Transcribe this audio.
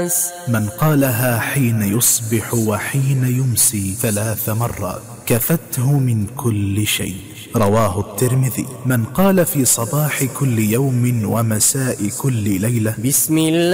من قالها حين يصبح وحين يمسي 3 مرات كفته من كل شيء. رواه الترمذي. من قال في صباح كل يوم ومساء كل ليلة: بسم الله